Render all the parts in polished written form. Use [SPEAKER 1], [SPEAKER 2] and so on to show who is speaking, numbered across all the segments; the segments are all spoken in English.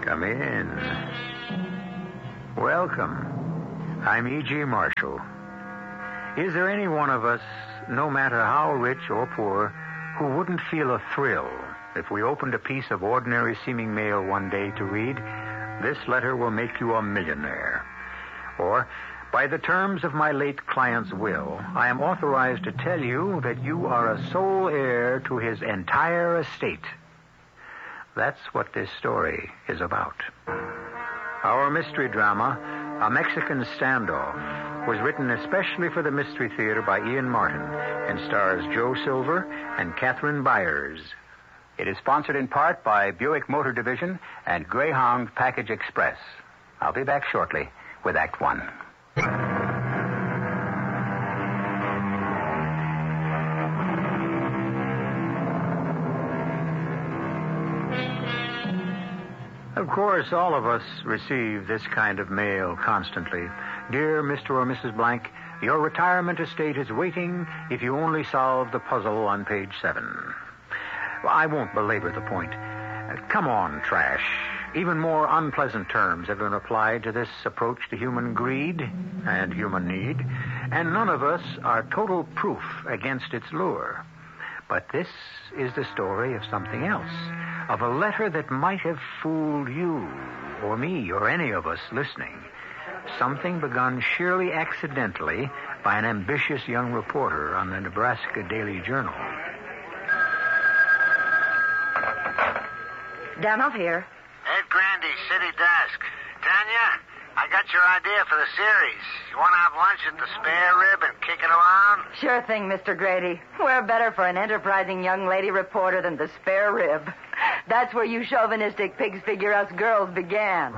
[SPEAKER 1] Come in. Welcome. I'm E.G. Marshall. Is there any one of us, no matter how rich or poor, who wouldn't feel a thrill if we opened a piece of ordinary-seeming mail one day to read, "This letter will make you a millionaire"? Or, "By the terms of my late client's will, I am authorized to tell you that you are a sole heir to his entire estate"? That's what this story is about. Our mystery drama, A Mexican Standoff, was written especially for the Mystery Theater by Ian Martin and stars Joe Silver and Catherine Byers. It is sponsored in part by Buick Motor Division and Greyhound Package Express. I'll be back shortly with Act One. Of course, all of us receive this kind of mail constantly. "Dear Mr. or Mrs. Blank, your retirement estate is waiting if you only solve the puzzle on page 7. Well, I won't belabor the point. Come on, trash. Even more unpleasant terms have been applied to this approach to human greed and human need, and none of us are total proof against its lure. But this is the story of something else, of a letter that might have fooled you or me or any of us listening. Something begun sheerly accidentally by an ambitious young reporter on the Nebraska Daily Journal.
[SPEAKER 2] Danoff here.
[SPEAKER 3] Ed Grandy, City Desk. Tanya, I got your idea for the series. You want to have lunch at the Spare Rib and kick it around?
[SPEAKER 2] Sure thing, Mr. Grady. Where better for an enterprising young lady reporter than the Spare Rib? That's where you chauvinistic pigs figure us girls began.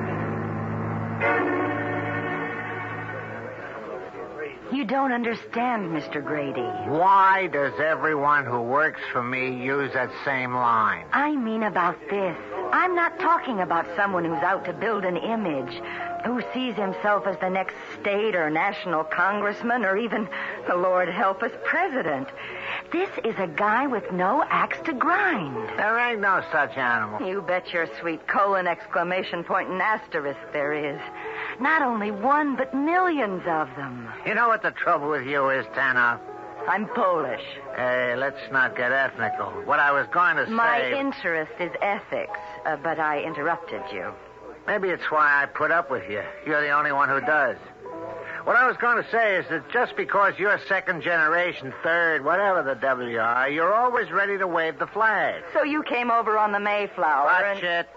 [SPEAKER 2] You don't understand, Mr. Grady.
[SPEAKER 3] Why does everyone who works for me use that same line?
[SPEAKER 2] I mean about this. I'm not talking about someone who's out to build an image, who sees himself as the next state or national congressman or even, the Lord help us, president. This is a guy with no axe to grind.
[SPEAKER 3] There ain't no such animal.
[SPEAKER 2] You bet your sweet colon, exclamation point, and asterisk there is. Not only one, but millions of them.
[SPEAKER 3] You know what the trouble with you is, Tana?
[SPEAKER 2] I'm Polish.
[SPEAKER 3] Hey, let's not get ethnical. What I was going to say...
[SPEAKER 2] My interest is ethics, but I interrupted you.
[SPEAKER 3] Maybe it's why I put up with you. You're the only one who does. What I was going to say is that just because you're second generation, third, whatever the W you are, you're always ready to wave the flag.
[SPEAKER 2] So you came over on the Mayflower
[SPEAKER 3] Watch it.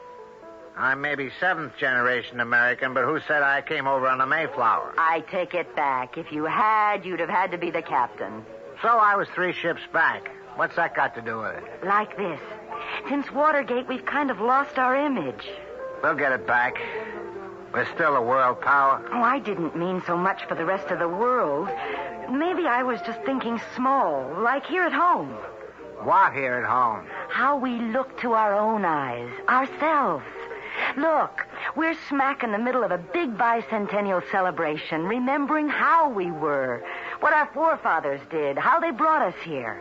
[SPEAKER 3] I'm maybe seventh generation American, but who said I came over on the Mayflower?
[SPEAKER 2] I take it back. If you had, you'd have had to be the captain.
[SPEAKER 3] So I was 3 ships back. What's that got to do with it?
[SPEAKER 2] Like this. Since Watergate, we've kind of lost our image.
[SPEAKER 3] We'll get it back. We're still a world power.
[SPEAKER 2] Oh, I didn't mean so much for the rest of the world. Maybe I was just thinking small, like here at home.
[SPEAKER 3] What here at home?
[SPEAKER 2] How we look to our own eyes, ourselves. Look, we're smack in the middle of a big bicentennial celebration, remembering how we were, what our forefathers did, how they brought us here.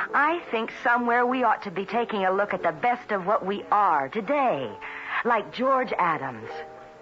[SPEAKER 2] I think somewhere we ought to be taking a look at the best of what we are today, like George Adams.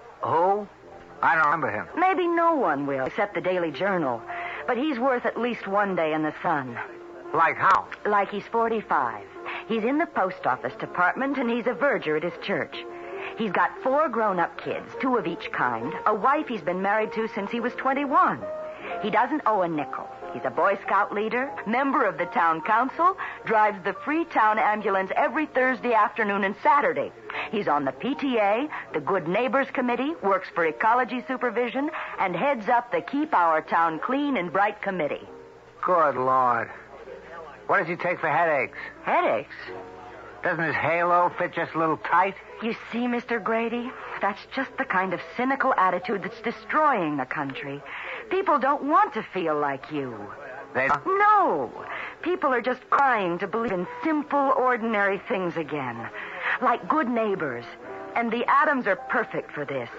[SPEAKER 3] Who? I don't remember him.
[SPEAKER 2] Maybe no one will, except the Daily Journal, but he's worth at least one day in the sun.
[SPEAKER 3] Like how?
[SPEAKER 2] Like he's 45. He's in the post office department, and he's a verger at his church. He's got 4 grown-up kids, 2 of each kind, a wife he's been married to since he was 21. He doesn't owe a nickel. He's a Boy Scout leader, member of the town council, drives the free town ambulance every Thursday afternoon and Saturday. He's on the PTA, the Good Neighbors Committee, works for ecology supervision, and heads up the Keep Our Town Clean and Bright Committee.
[SPEAKER 3] Good Lord. What does he take for headaches?
[SPEAKER 2] Headaches?
[SPEAKER 3] Doesn't his halo fit just a little tight?
[SPEAKER 2] You see, Mr. Grady, that's just the kind of cynical attitude that's destroying the country. People don't want to feel like you.
[SPEAKER 3] They don't?
[SPEAKER 2] No. People are just crying to believe in simple, ordinary things again. Like good neighbors. And the Adams are perfect for this.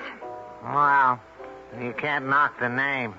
[SPEAKER 3] Well, you can't knock the name.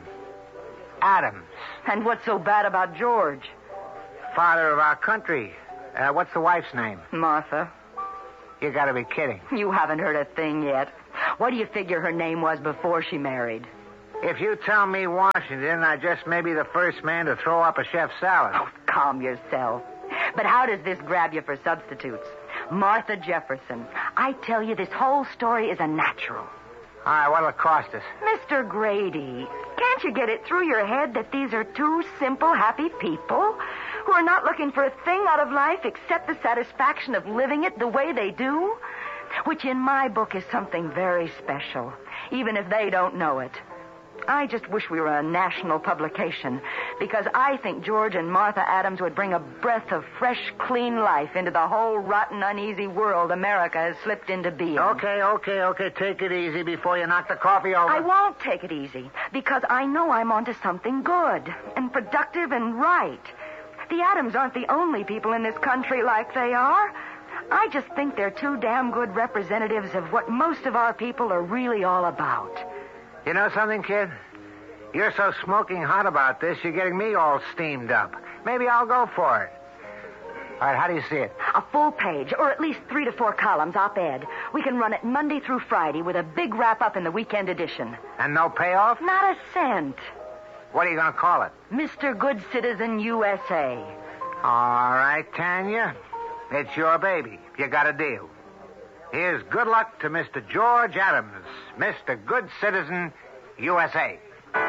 [SPEAKER 3] Adams.
[SPEAKER 2] And what's so bad about George?
[SPEAKER 3] Father of our country. What's the wife's name?
[SPEAKER 2] Martha.
[SPEAKER 3] You gotta be kidding.
[SPEAKER 2] You haven't heard a thing yet. What do you figure her name was before she married?
[SPEAKER 3] If you tell me Washington, I just may be the first man to throw up a chef's salad.
[SPEAKER 2] Oh, calm yourself. But how does this grab you for substitutes? Martha Jefferson. I tell you, this whole story is a natural.
[SPEAKER 3] All right, what'll it cost us?
[SPEAKER 2] Mr. Grady, can't you get it through your head that these are two simple, happy people who are not looking for a thing out of life except the satisfaction of living it the way they do? Which in my book is something very special, even if they don't know it. I just wish we were a national publication, because I think George and Martha Adams would bring a breath of fresh, clean life into the whole rotten, uneasy world America has slipped into being.
[SPEAKER 3] Okay. Take it easy before you knock the coffee over.
[SPEAKER 2] I won't take it easy, because I know I'm onto something good and productive and right. The Adams aren't the only people in this country like they are. I just think they're two damn good representatives of what most of our people are really all about.
[SPEAKER 3] You know something, kid? You're so smoking hot about this, you're getting me all steamed up. Maybe I'll go for it. All right, how do you see it?
[SPEAKER 2] A full page, or at least 3 to 4 columns op-ed. We can run it Monday through Friday with a big wrap-up in the weekend edition.
[SPEAKER 3] And no payoff?
[SPEAKER 2] Not a cent.
[SPEAKER 3] What are you going to call it?
[SPEAKER 2] Mr. Good Citizen USA.
[SPEAKER 3] All right, Tanya. It's your baby. You got a deal. Here's good luck to Mr. George Adams, Mr. Good Citizen, USA.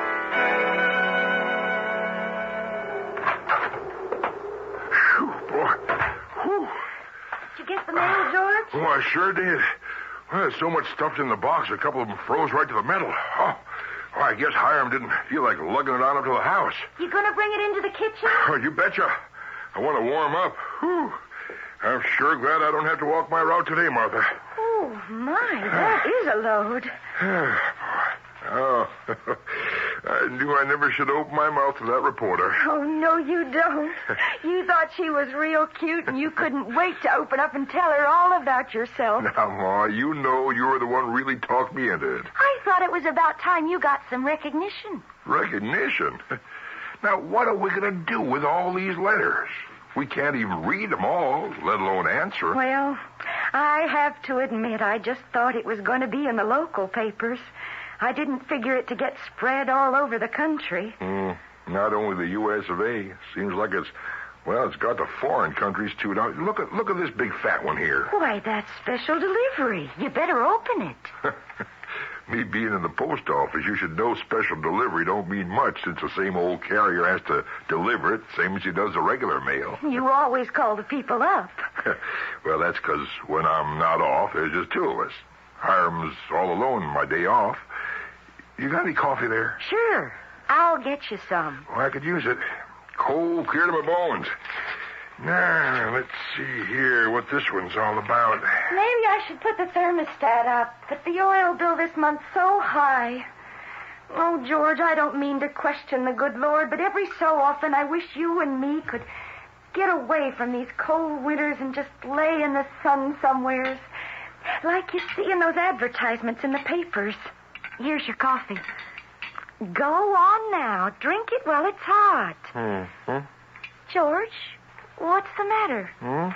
[SPEAKER 4] Phew, boy. Whew.
[SPEAKER 2] Did you get the mail, George?
[SPEAKER 4] Oh, I sure did. Well, there's so much stuffed in the box, a couple of them froze right to the metal. Oh, I guess Hiram didn't feel like lugging it on up to the house.
[SPEAKER 2] You going to bring it into the kitchen?
[SPEAKER 4] Oh, you betcha. I want to warm up. Whew. I'm sure glad I don't have to walk my route today, Martha.
[SPEAKER 2] Oh, my, that is a load.
[SPEAKER 4] Oh, I knew I never should open my mouth to that reporter.
[SPEAKER 2] Oh, no, you don't. You thought she was real cute, and you couldn't wait to open up and tell her all about yourself.
[SPEAKER 4] Now, Ma, you know you were the one who really talked me into it.
[SPEAKER 2] I thought it was about time you got some recognition.
[SPEAKER 4] Recognition? Now, what are we going to do with all these letters? We can't even read them all, let alone answer.
[SPEAKER 2] Well, I have to admit, I just thought it was going to be in the local papers. I didn't figure it to get spread all over the country.
[SPEAKER 4] Not only the U.S. of A. Seems like it's got the foreign countries, too. Now, look at this big fat one here.
[SPEAKER 2] Why, that's special delivery. You better open it.
[SPEAKER 4] Me being in the post office, you should know special delivery don't mean much since the same old carrier has to deliver it, same as he does the regular mail.
[SPEAKER 2] You always call the people up.
[SPEAKER 4] Well, that's because when I'm not off, there's just two of us. Hiram's all alone my day off. You got any coffee there?
[SPEAKER 2] Sure. I'll get you some.
[SPEAKER 4] Oh, I could use it. Cold, clear to my bones. Now, let's see here what this one's all about.
[SPEAKER 2] Maybe I should put the thermostat up, but the oil bill this month's so high. Oh, George, I don't mean to question the good Lord, but every so often I wish you and me could get away from these cold winters and just lay in the sun somewheres, like you see in those advertisements in the papers. Here's your coffee. Go on now. Drink it while it's hot. George, what's the matter?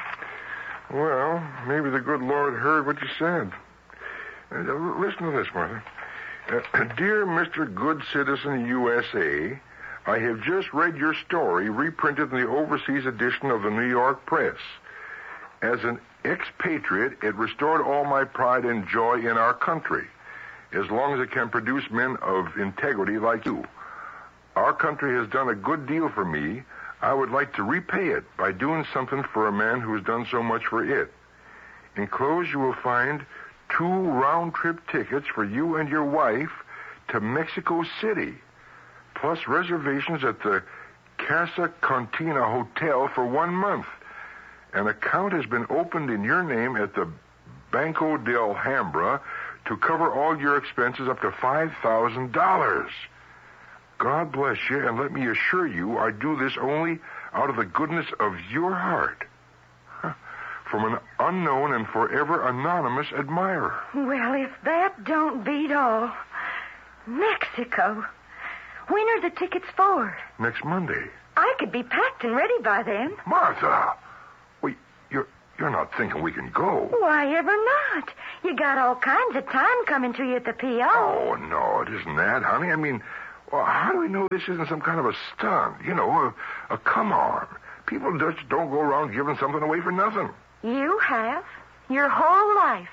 [SPEAKER 4] Well, maybe the good Lord heard what you said. Listen to this, Martha. Dear Mr. Good Citizen USA, I have just read your story reprinted in the overseas edition of the New York Press. As an expatriate, it restored all my pride and joy in our country, as long as it can produce men of integrity like you. Our country has done a good deal for me. I would like to repay it by doing something for a man who has done so much for it. Enclosed, you will find 2 round-trip tickets for you and your wife to Mexico City, plus reservations at the Casa Cantina Hotel for 1 month. An account has been opened in your name at the Banco de Alhambra to cover all your expenses up to $5,000. God bless you, and let me assure you I do this only out of the goodness of your heart. From an unknown and forever anonymous admirer.
[SPEAKER 2] Well, if that don't beat all. Mexico. When are the tickets for?
[SPEAKER 4] Next Monday.
[SPEAKER 2] I could be packed and ready by then.
[SPEAKER 4] Martha! Wait, You're not thinking we can go.
[SPEAKER 2] Why, ever not? You got all kinds of time coming to you at the P.O.
[SPEAKER 4] Oh, no, it isn't that, honey. I mean, well, how do we know this isn't some kind of a stunt? You know, a come-on. People just don't go around giving something away for nothing.
[SPEAKER 2] You have. Your whole life.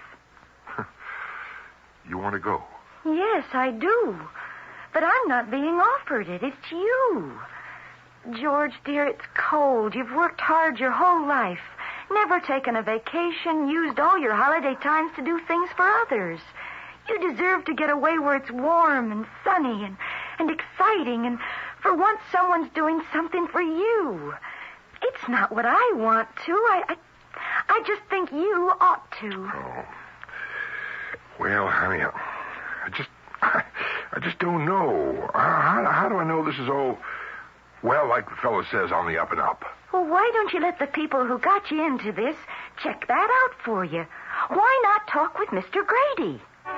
[SPEAKER 4] You want to go?
[SPEAKER 2] Yes, I do. But I'm not being offered it. It's you. George, dear, it's cold. You've worked hard your whole life. Never taken a vacation, used all your holiday times to do things for others. You deserve to get away where it's warm and sunny and exciting, and for once someone's doing something for you. It's not what I want to. I just think you ought to.
[SPEAKER 4] Oh. Well, honey, I just don't know. How do I know this is all, well, like the fellow says, on the up and up?
[SPEAKER 2] Well, why don't you let the people who got you into this check that out for you? Why not talk with Mr. Grady?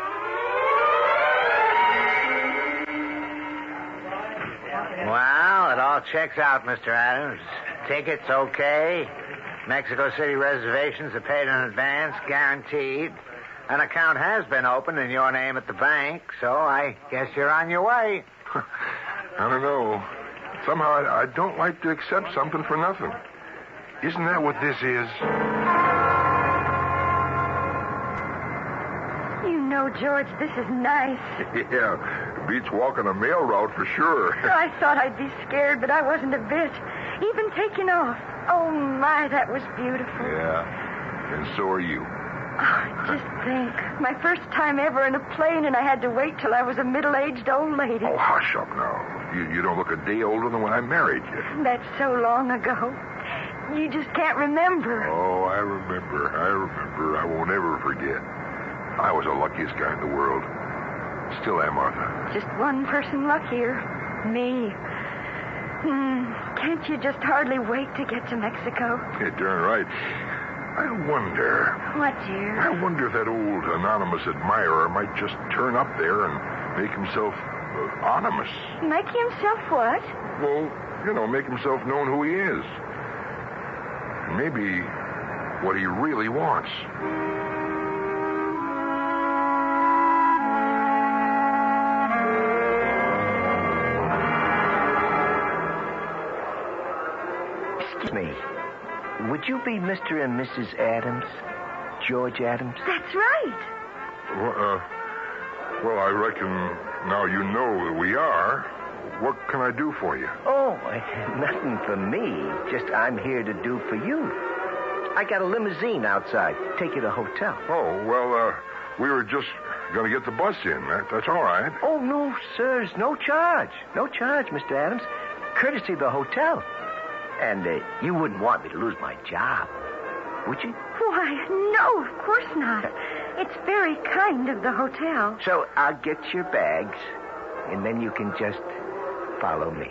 [SPEAKER 3] Well, it all checks out, Mr. Adams. Tickets okay. Mexico City reservations are paid in advance, guaranteed. An account has been opened in your name at the bank, so I guess you're on your way.
[SPEAKER 4] I don't know. Somehow I don't like to accept something for nothing. Isn't that what this is?
[SPEAKER 2] You know, George, this is nice.
[SPEAKER 4] Yeah, beats walking a mail route for sure.
[SPEAKER 2] I thought I'd be scared, but I wasn't a bit. Even taking off. Oh, my, that was beautiful.
[SPEAKER 4] Yeah, and so are you.
[SPEAKER 2] Oh, just think. My first time ever in a plane, and I had to wait till I was a middle-aged old lady.
[SPEAKER 4] Oh, hush up now. You don't look a day older than when I married you.
[SPEAKER 2] That's so long ago. You just can't remember.
[SPEAKER 4] Oh, I remember. I won't ever forget. I was the luckiest guy in the world. Still am, Martha.
[SPEAKER 2] Just one person luckier. Me. Can't you just hardly wait to get to Mexico?
[SPEAKER 4] Yeah, darn right. I wonder.
[SPEAKER 2] What, dear?
[SPEAKER 4] I wonder if that old anonymous admirer might just turn up there and make himself anonymous.
[SPEAKER 2] Make himself what?
[SPEAKER 4] Well, you know, make himself known who he is. Maybe what he really wants.
[SPEAKER 5] Excuse me. Would you be Mr. and Mrs. Adams? George Adams?
[SPEAKER 2] That's right.
[SPEAKER 4] Well, I reckon now you know that we are. What can I do for you?
[SPEAKER 5] Oh, nothing for me. Just I'm here to do for you. I got a limousine outside. Take you to the hotel.
[SPEAKER 4] Oh, well, we were just going to get the bus in. That's all right.
[SPEAKER 5] Oh, no, sirs. No charge. No charge, Mr. Adams. Courtesy of the hotel. And you wouldn't want me to lose my job, would you?
[SPEAKER 2] Why, no, of course not. It's very kind of the hotel.
[SPEAKER 5] So I'll get your bags, and then you can just follow me.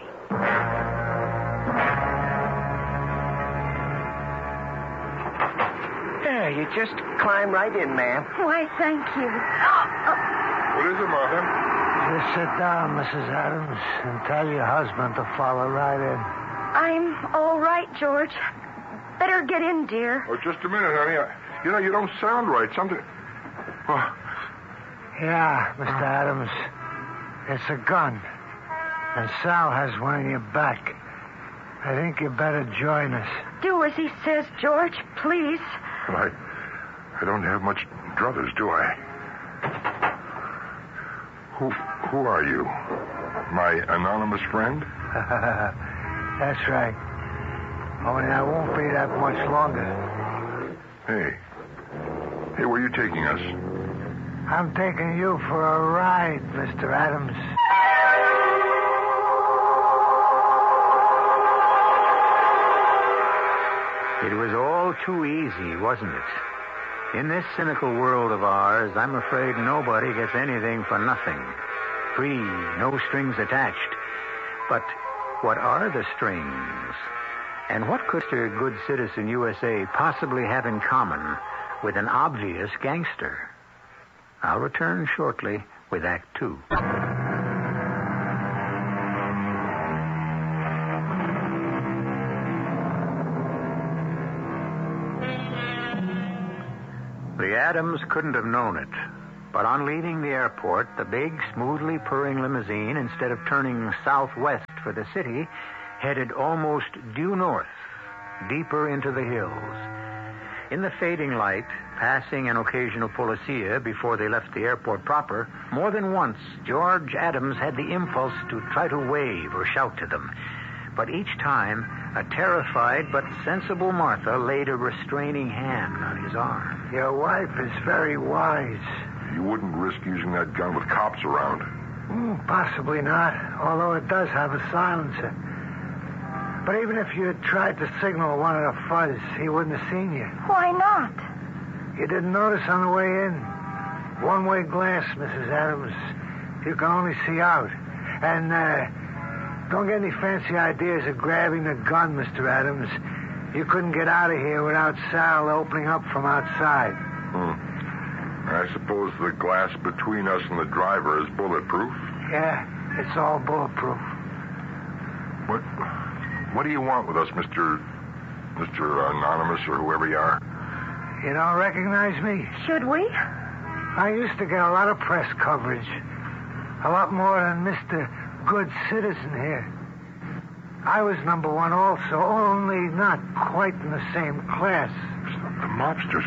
[SPEAKER 5] There, you just climb right in, ma'am.
[SPEAKER 2] Why, thank you.
[SPEAKER 4] What is it, Martha?
[SPEAKER 6] Just sit down, Mrs. Adams, and tell your husband to follow right in.
[SPEAKER 2] I'm all right, George. Better get in, dear.
[SPEAKER 4] Oh, just a minute, honey. You don't sound right. Something... Oh.
[SPEAKER 6] Yeah, Mr. Adams. It's a gun. And Sal has one in your back. I think you better join us.
[SPEAKER 2] Do as he says, George, please.
[SPEAKER 4] Well, I don't have much druthers, do I? Who are you? My anonymous friend?
[SPEAKER 6] That's right. Only I won't be that much longer.
[SPEAKER 4] Hey, where are you taking us?
[SPEAKER 6] I'm taking you for a ride, Mr. Adams.
[SPEAKER 1] It was all too easy, wasn't it? In this cynical world of ours, I'm afraid nobody gets anything for nothing. Free, no strings attached. But what are the strings? And what could Mr. Good Citizen USA possibly have in common with an obvious gangster? I'll return shortly with Act Two. Adams couldn't have known it, but on leaving the airport, the big, smoothly purring limousine, instead of turning southwest for the city, headed almost due north, deeper into the hills. In the fading light, passing an occasional policia before they left the airport proper, more than once George Adams had the impulse to try to wave or shout to them. But each time, a terrified but sensible Martha laid a restraining hand on his arm.
[SPEAKER 6] Your wife is very wise.
[SPEAKER 4] You wouldn't risk using that gun with cops around.
[SPEAKER 6] Possibly not, although it does have a silencer. But even if you had tried to signal one of the fuzz, he wouldn't have seen you.
[SPEAKER 2] Why not?
[SPEAKER 6] You didn't notice on the way in. One-way glass, Mrs. Adams. You can only see out. And, don't get any fancy ideas of grabbing the gun, Mr. Adams. You couldn't get out of here without Sal opening up from outside.
[SPEAKER 4] I suppose the glass between us and the driver is bulletproof?
[SPEAKER 6] Yeah, it's all bulletproof.
[SPEAKER 4] What do you want with us, Mr. Anonymous or whoever you are?
[SPEAKER 6] You don't recognize me?
[SPEAKER 2] Should we?
[SPEAKER 6] I used to get a lot of press coverage. A lot more than Mr. Good Citizen here. I was number one also, only not quite in the same class.
[SPEAKER 4] The mobsters.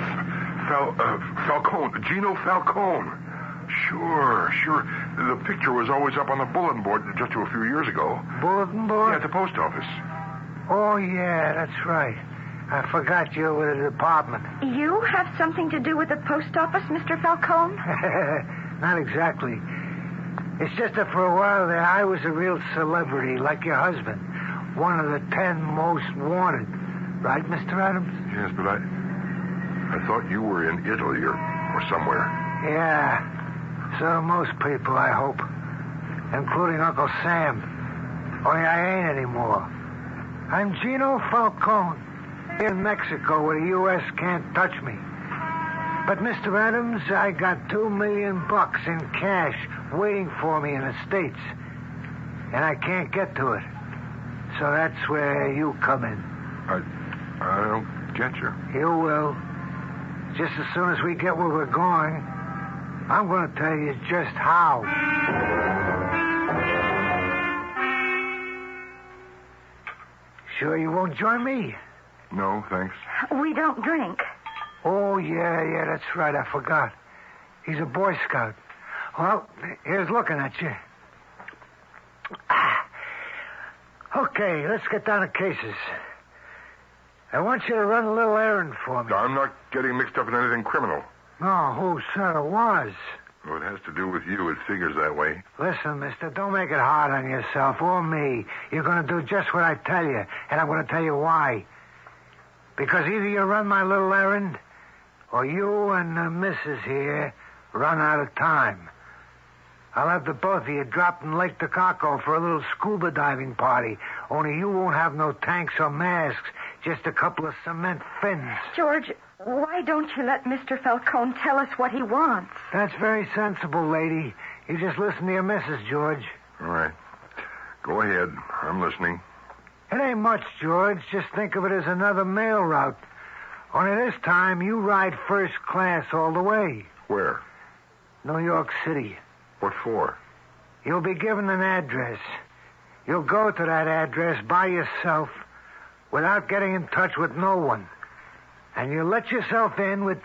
[SPEAKER 4] Falcone. Gino Falcone. Sure. The picture was always up on the bulletin board just a few years ago.
[SPEAKER 6] Bulletin board?
[SPEAKER 4] Yeah, at the post office.
[SPEAKER 6] Oh, yeah, that's right. I forgot you were the department.
[SPEAKER 2] You have something to do with the post office, Mr. Falcone?
[SPEAKER 6] Not exactly. It's just that for a while there, I was a real celebrity, like your husband. One of the 10 most wanted. Right, Mr. Adams?
[SPEAKER 4] Yes, but I thought you were in Italy or somewhere.
[SPEAKER 6] Yeah. So most people, I hope. Including Uncle Sam. Only I ain't anymore. I'm Gino Falcone. Here in Mexico where the U.S. can't touch me. But, Mr. Adams, I got $2 million in cash waiting for me in the States. And I can't get to it. So that's where you come in.
[SPEAKER 4] I don't get you.
[SPEAKER 6] You will. Just as soon as we get where we're going, I'm going to tell you just how. Sure you won't join me?
[SPEAKER 4] No, thanks.
[SPEAKER 2] We don't drink.
[SPEAKER 6] Oh, yeah, that's right. I forgot. He's a Boy Scout. Well, here's looking at you. Okay, let's get down to cases. I want you to run a little errand for me.
[SPEAKER 4] I'm not getting mixed up in anything criminal.
[SPEAKER 6] No, who said it was?
[SPEAKER 4] Well, it has to do with you. It figures that way.
[SPEAKER 6] Listen, mister, don't make it hard on yourself or me. You're going to do just what I tell you, and I'm going to tell you why. Because either you run my little errand, or you and the missus here run out of time. I'll have the both of you dropped in Lake Takaco for a little scuba diving party. Only you won't have no tanks or masks, just a couple of cement fins.
[SPEAKER 2] George, why don't you let Mr. Falcone tell us what he wants?
[SPEAKER 6] That's very sensible, lady. You just listen to your missus, George.
[SPEAKER 4] All right. Go ahead. I'm listening.
[SPEAKER 6] It ain't much, George. Just think of it as another mail route. Only this time, you ride first class all the way.
[SPEAKER 4] Where?
[SPEAKER 6] New York City.
[SPEAKER 4] What for?
[SPEAKER 6] You'll be given an address. You'll go to that address by yourself without getting in touch with no one. And you let yourself in with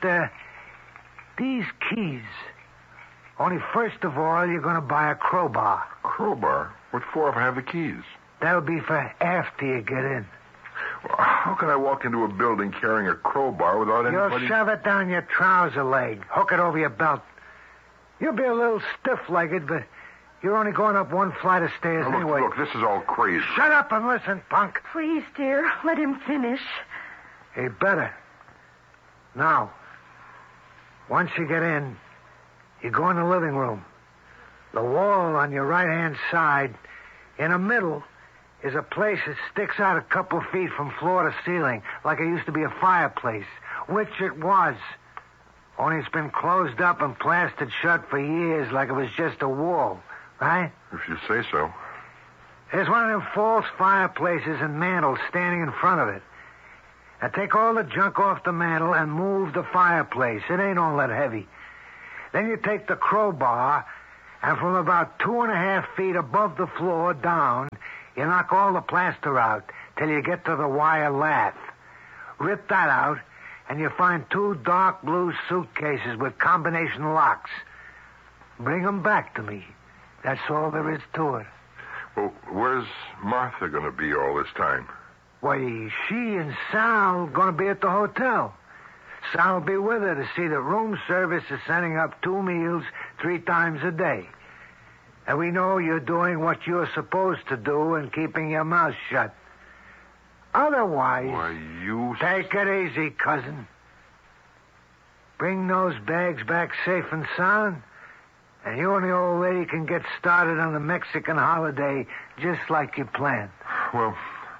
[SPEAKER 6] these keys. Only first of all, you're going to buy a crowbar.
[SPEAKER 4] Crowbar? What for if I have the keys?
[SPEAKER 6] That'll be for after you get in.
[SPEAKER 4] Well, how can I walk into a building carrying a crowbar without anybody...
[SPEAKER 6] You'll shove it down your trouser leg. Hook it over your belt. You'll be a little stiff-legged, but you're only going up one flight of stairs
[SPEAKER 4] Now,
[SPEAKER 6] anyway.
[SPEAKER 4] Look, this is all crazy.
[SPEAKER 6] Shut up and listen, punk.
[SPEAKER 2] Please, dear, let him finish.
[SPEAKER 6] He better. Now, once you get in, you go in the living room. The wall on your right-hand side, in the middle, is a place that sticks out a couple of feet from floor to ceiling, like it used to be a fireplace, which it was. Only it's been closed up and plastered shut for years like it was just a wall, right?
[SPEAKER 4] If you say so.
[SPEAKER 6] There's one of them false fireplaces and mantels standing in front of it. Now take all the junk off the mantel and move the fireplace. It ain't all that heavy. Then you take the crowbar, and from about 2.5 feet above the floor down, you knock all the plaster out till you get to the wire lath. Rip that out, and you find 2 dark blue suitcases with combination locks. Bring 'em back to me. That's all there is to it.
[SPEAKER 4] Well, where's Martha going to be all this time?
[SPEAKER 6] Why, she and Sal going to be at the hotel. Sal will be with her to see that room service is sending up 2 meals 3 times a day. And we know you're doing what you're supposed to do and keeping your mouth shut. Otherwise...
[SPEAKER 4] Why, you...
[SPEAKER 6] Take it easy, cousin. Bring those bags back safe and sound, and you and the old lady can get started on the Mexican holiday just like you planned.
[SPEAKER 4] Well,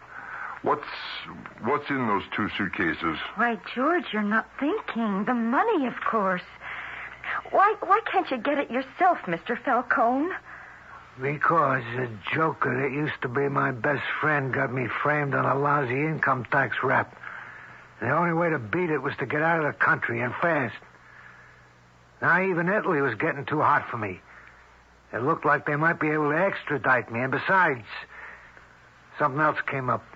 [SPEAKER 4] what's in those 2 suitcases?
[SPEAKER 2] Why, George, you're not thinking. The money, of course. Why can't you get it yourself, Mr. Falcone?
[SPEAKER 6] Because the joker that used to be my best friend got me framed on a lousy income tax rap. And the only way to beat it was to get out of the country, and fast. Now even Italy was getting too hot for me. It looked like they might be able to extradite me, and besides, something else came up.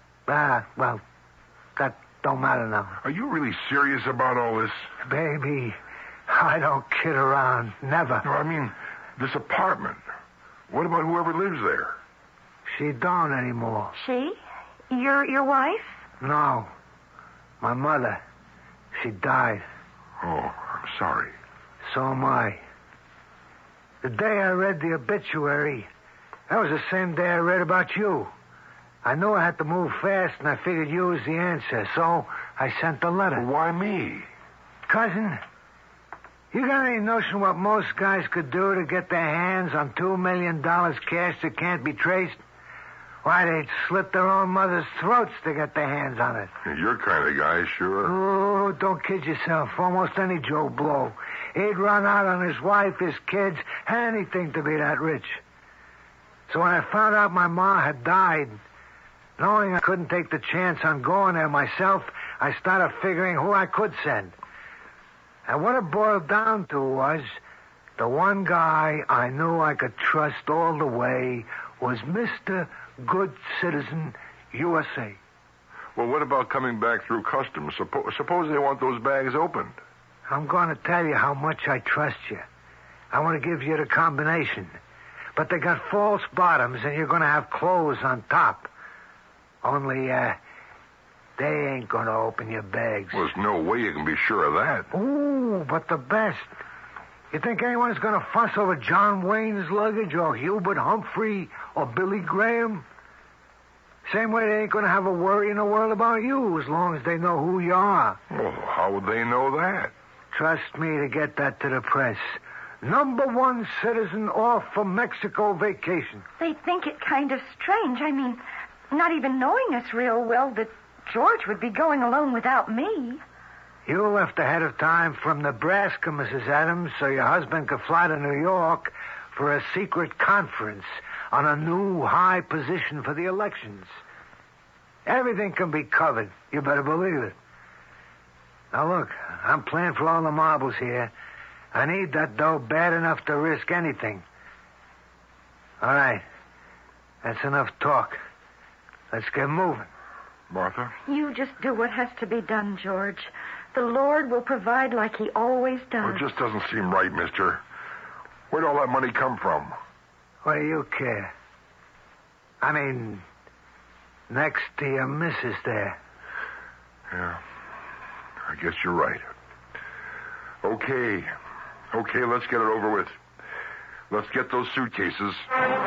[SPEAKER 6] Well, that don't matter now.
[SPEAKER 4] Are you really serious about all this?
[SPEAKER 6] Baby, I don't kid around. Never.
[SPEAKER 4] No, I mean, this apartment. What about whoever lives there?
[SPEAKER 6] She don't anymore.
[SPEAKER 2] She? Your wife?
[SPEAKER 6] No. My mother. She died.
[SPEAKER 4] Oh, I'm sorry.
[SPEAKER 6] So am I. The day I read the obituary, that was the same day I read about you. I knew I had to move fast, and I figured you was the answer, so I sent the letter.
[SPEAKER 4] Why me?
[SPEAKER 6] Cousin, you got any notion what most guys could do to get their hands on $2 million cash that can't be traced? Why, they'd slit their own mother's throats to get their hands on it.
[SPEAKER 4] Your kind of guy, sure.
[SPEAKER 6] Oh, don't kid yourself. Almost any Joe Blow. He'd run out on his wife, his kids, anything to be that rich. So when I found out my ma had died, knowing I couldn't take the chance on going there myself, I started figuring who I could send. And what it boiled down to was the one guy I knew I could trust all the way was Mr. Good Citizen USA.
[SPEAKER 4] Well, what about coming back through customs? Suppose they want those bags opened.
[SPEAKER 6] I'm going to tell you how much I trust you. I want to give you the combination. But they got false bottoms, and you're going to have clothes on top. Only, they ain't going to open your bags.
[SPEAKER 4] Well, there's no way you can be sure of that.
[SPEAKER 6] Ooh, but the best. You think anyone's going to fuss over John Wayne's luggage or Hubert Humphrey or Billy Graham? Same way they ain't going to have a worry in the world about you as long as they know who you are.
[SPEAKER 4] Well, how would they know that?
[SPEAKER 6] Trust me to get that to the press. #1 citizen off for Mexico vacation.
[SPEAKER 2] They think it kind of strange. I mean, not even knowing us real well, that George would be going alone without me.
[SPEAKER 6] You left ahead of time from Nebraska, Mrs. Adams, so your husband could fly to New York for a secret conference on a new high position for the elections. Everything can be covered. You better believe it. Now, look, I'm playing for all the marbles here. I need that dough bad enough to risk anything. All right. That's enough talk. Let's get moving.
[SPEAKER 4] Martha?
[SPEAKER 2] You just do what has to be done, George. The Lord will provide like he always does.
[SPEAKER 4] Well, it just doesn't seem right, mister. Where'd all that money come from?
[SPEAKER 6] What do you care? I mean, next to your missus there.
[SPEAKER 4] Yeah, I guess you're right. Okay, let's get it over with. Let's get those suitcases.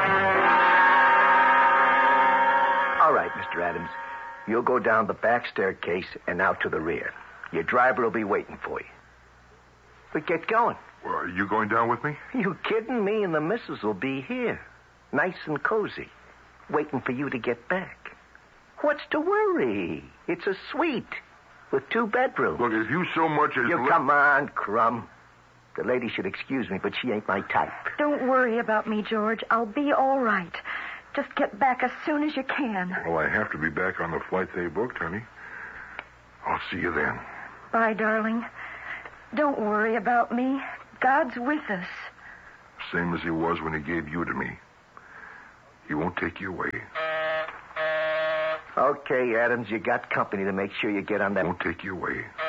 [SPEAKER 5] All right, Mr. Adams. You'll go down the back staircase and out to the rear. Your driver will be waiting for you. But get going.
[SPEAKER 4] Well, are you going down with me?
[SPEAKER 5] You kidding? Me and the missus will be here. Nice and cozy. Waiting for you to get back. What's to worry? It's a suite with 2 bedrooms.
[SPEAKER 4] Look, if you so much as...
[SPEAKER 5] Come on, Crumb. The lady should excuse me, but she ain't my type.
[SPEAKER 2] Don't worry about me, George. I'll be all right. Just get back as soon as you can.
[SPEAKER 4] Well, I have to be back on the flight they booked, honey. I'll see you then.
[SPEAKER 2] Bye, darling. Don't worry about me. God's with us.
[SPEAKER 4] Same as he was when he gave you to me. He won't take you away.
[SPEAKER 5] Okay, Adams, you got company to make sure you get on that.
[SPEAKER 4] Won't take you away.